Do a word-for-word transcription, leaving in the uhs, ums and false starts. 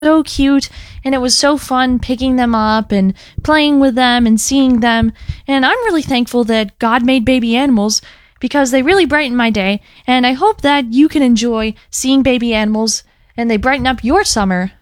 so cute, and it was so fun picking them up and playing with them and seeing them. And I'm really thankful that God made baby animals because they really brighten my day, and I hope that you can enjoy seeing baby animals and they brighten up your summer.